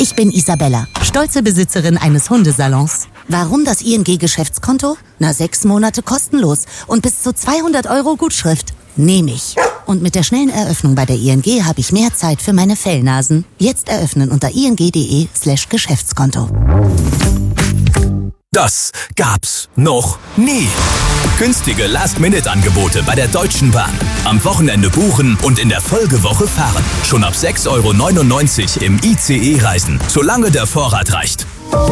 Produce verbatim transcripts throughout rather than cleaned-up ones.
Ich bin Isabella, stolze Besitzerin eines Hundesalons. Warum das I N G-Geschäftskonto? Na, sechs Monate kostenlos und bis zu zweihundert Euro Gutschrift. Nehme ich. Und mit der schnellen Eröffnung bei der I N G habe ich mehr Zeit für meine Fellnasen. Jetzt eröffnen unter ing.de slash Geschäftskonto. Das gab's noch nie. Günstige Last-Minute-Angebote bei der Deutschen Bahn. Am Wochenende buchen und in der Folgewoche fahren. Schon ab sechs Euro neunundneunzig im I C E reisen, solange der Vorrat reicht.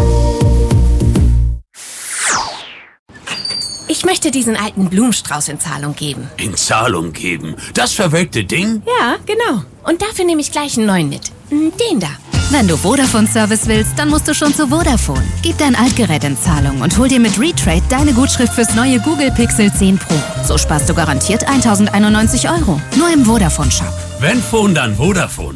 Ich möchte diesen alten Blumenstrauß in Zahlung geben. In Zahlung geben? Das verwelkte Ding? Ja, genau. Und dafür nehme ich gleich einen neuen mit. Den da. Wenn du Vodafone-Service willst, dann musst du schon zu Vodafone. Gib dein Altgerät in Zahlung und hol dir mit Retrade deine Gutschrift fürs neue Google Pixel zehn Pro. So sparst du garantiert tausendeinundneunzig Euro. Nur im Vodafone-Shop. Wenn Phone, dann Vodafone.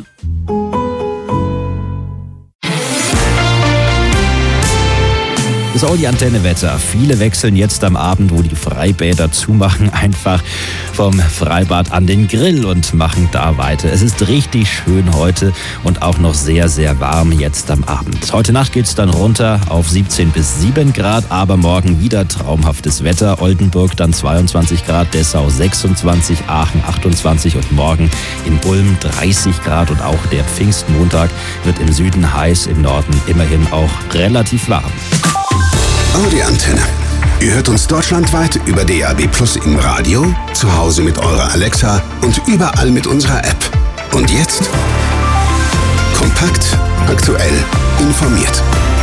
Das Audi-Antenne-Wetter. Viele wechseln jetzt am Abend, wo die Freibäder zumachen, einfach vom Freibad an den Grill und machen da weiter. Es ist richtig schön heute und auch noch sehr, sehr warm jetzt am Abend. Heute Nacht geht's dann runter auf siebzehn bis sieben Grad, aber morgen wieder traumhaftes Wetter. Oldenburg dann zweiundzwanzig Grad, Dessau sechsundzwanzig, Aachen achtundzwanzig und morgen in Ulm dreißig Grad. Und auch der Pfingstmontag wird im Süden heiß, im Norden immerhin auch relativ warm. Audi-Antenne. Ihr hört uns deutschlandweit über D A B Plus im Radio, zu Hause mit eurer Alexa und überall mit unserer App. Und jetzt kompakt, aktuell, informiert.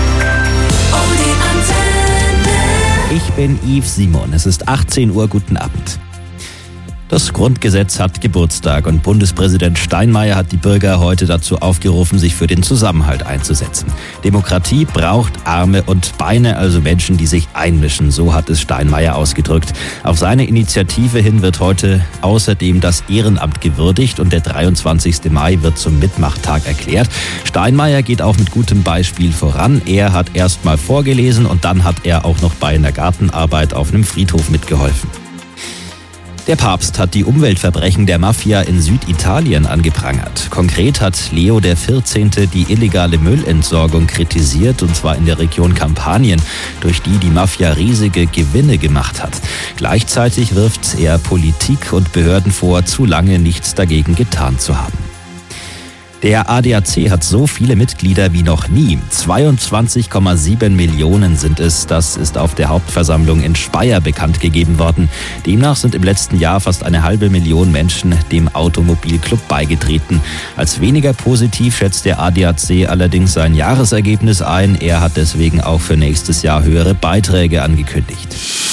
Ich bin Yves Simon. Es ist achtzehn Uhr. Guten Abend. Das Grundgesetz hat Geburtstag und Bundespräsident Steinmeier hat die Bürger heute dazu aufgerufen, sich für den Zusammenhalt einzusetzen. Demokratie braucht Arme und Beine, also Menschen, die sich einmischen, so hat es Steinmeier ausgedrückt. Auf seine Initiative hin wird heute außerdem das Ehrenamt gewürdigt und der dreiundzwanzigster Mai wird zum Mitmachtag erklärt. Steinmeier geht auch mit gutem Beispiel voran. Er hat erst mal vorgelesen und dann hat er auch noch bei einer Gartenarbeit auf einem Friedhof mitgeholfen. Der Papst hat die Umweltverbrechen der Mafia in Süditalien angeprangert. Konkret hat Leo der vierzehnte die illegale Müllentsorgung kritisiert, und zwar in der Region Kampanien, durch die die Mafia riesige Gewinne gemacht hat. Gleichzeitig wirft er Politik und Behörden vor, zu lange nichts dagegen getan zu haben. Der A D A C hat so viele Mitglieder wie noch nie. zweiundzwanzig Komma sieben Millionen sind es. Das ist auf der Hauptversammlung in Speyer bekannt gegeben worden. Demnach sind im letzten Jahr fast eine halbe Million Menschen dem Automobilclub beigetreten. Als weniger positiv schätzt der A D A C allerdings sein Jahresergebnis ein. Er hat deswegen auch für nächstes Jahr höhere Beiträge angekündigt.